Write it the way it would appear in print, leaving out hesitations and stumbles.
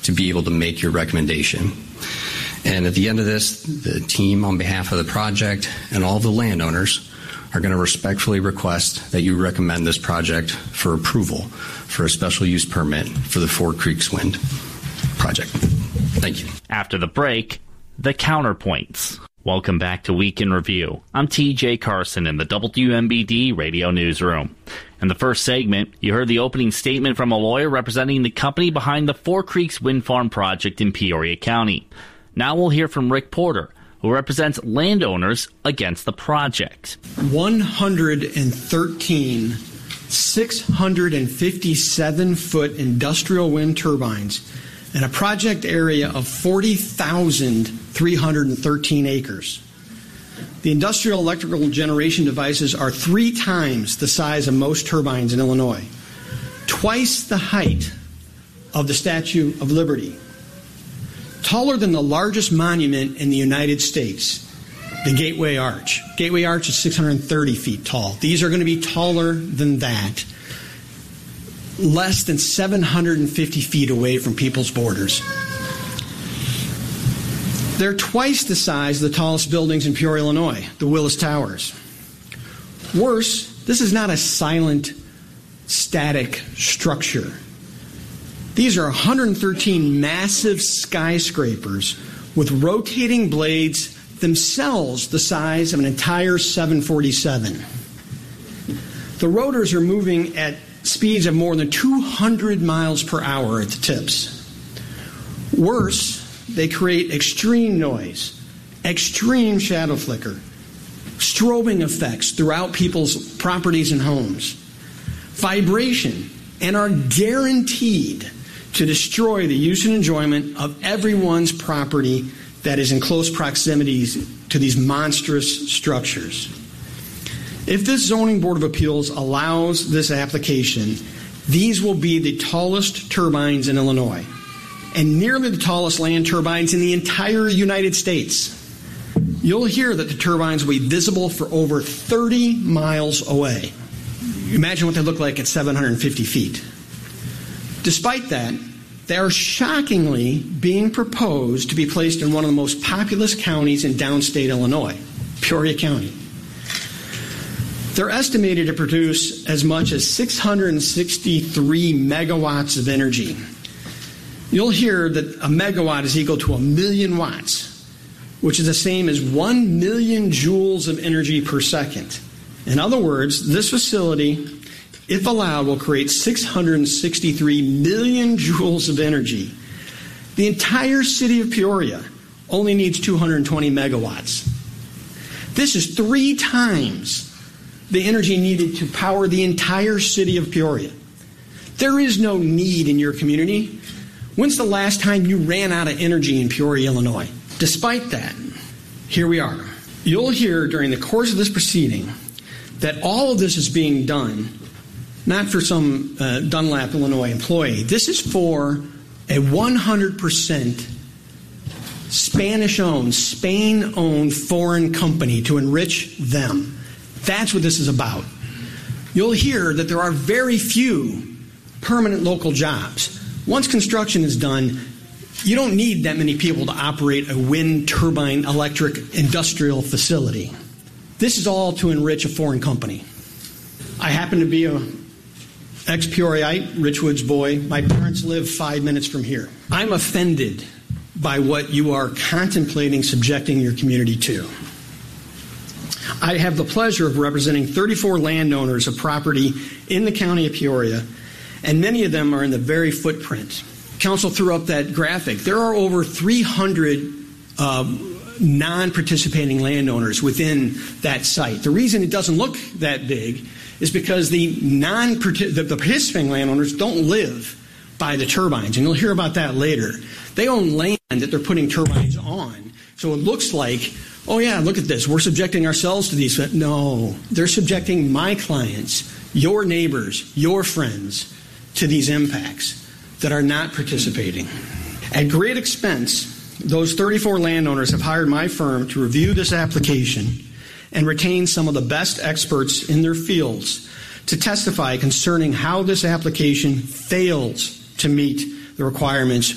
to be able to make your recommendation. And at the end of this, the team on behalf of the project and all of the landowners are going to respectfully request that you recommend this project for approval for a special use permit for the Four Creeks Wind project. Thank you. After the break, the counterpoints. Welcome back to Week in Review. I'm TJ Carson in the WMBD Radio Newsroom. In the first segment, you heard the opening statement from a lawyer representing the company behind the Four Creeks Wind Farm project in Peoria County. Now we'll hear from Rick Porter, who represents landowners against the project. 113 657-foot industrial wind turbines and a project area of 40,313 acres. The industrial electrical generation devices are 3 times the size of most turbines in Illinois, twice the height of the Statue of Liberty, taller than the largest monument in the United States, the Gateway Arch. Gateway Arch is 630 feet tall. These are going to be taller than that, less than 750 feet away from people's borders. They're twice the size of the tallest buildings in Peoria, Illinois, the Willis Towers. Worse, this is not a silent, static structure. These are 113 massive skyscrapers with rotating blades themselves the size of an entire 747. The rotors are moving at speeds of more than 200 miles per hour at the tips. Worse, they create extreme noise, extreme shadow flicker, strobing effects throughout people's properties and homes, vibration, and are guaranteed to destroy the use and enjoyment of everyone's property that is in close proximity to these monstrous structures. If this Zoning Board of Appeals allows this application, these will be the tallest turbines in Illinois and nearly the tallest land turbines in the entire United States. You'll hear that the turbines will be visible for over 30 miles away. Imagine what they look like at 750 feet. Despite that, they are shockingly being proposed to be placed in one of the most populous counties in downstate Illinois, Peoria County. They're estimated to produce as much as 663 megawatts of energy. You'll hear that a megawatt is equal to 1 million watts, which is the same as 1 million joules of energy per second. In other words, this facility, if allowed, will create 663 million joules of energy. The entire city of Peoria only needs 220 megawatts. This is 3 times the energy needed to power the entire city of Peoria. There is no need in your community. When's the last time you ran out of energy in Peoria, Illinois? Despite that, here we are. You'll hear during the course of this proceeding that all of this is being done not for some Dunlap, Illinois employee. This is for a 100% Spanish-owned, Spain-owned foreign company to enrich them. That's what this is about. You'll hear that there are very few permanent local jobs. Once construction is done, you don't need that many people to operate a wind turbine electric industrial facility. This is all to enrich a foreign company. I happen to be a ex-Peoriite, Richwoods boy. My parents live 5 minutes from here. I'm offended by what you are contemplating subjecting your community to. I have the pleasure of representing 34 landowners of property in the county of Peoria, and many of them are in the very footprint. Council threw up that graphic. There are over 300 non-participating landowners within that site. The reason it doesn't look that big is because the participating landowners don't live by the turbines, and you'll hear about that later. They own land that they're putting turbines on, so it looks like, oh yeah, look at this, we're subjecting ourselves to these. No, they're subjecting my clients, your neighbors, your friends, to these impacts that are not participating. At great expense, those 34 landowners have hired my firm to review this application and retain some of the best experts in their fields to testify concerning how this application fails to meet the requirements